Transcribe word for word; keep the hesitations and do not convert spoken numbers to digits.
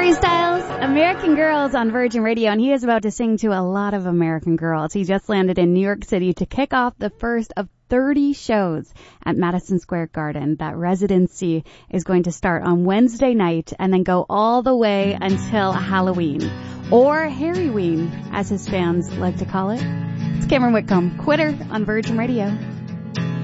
Harry Styles, American Girls on Virgin Radio, and he is about to sing to a lot of American girls. He just landed in New York City to kick off the first of thirty shows at Madison Square Garden. That residency is going to start on Wednesday night and then go all the way until Halloween, or Harryween, as his fans like to call it. It's Cameron Whitcomb, Quitter on Virgin Radio.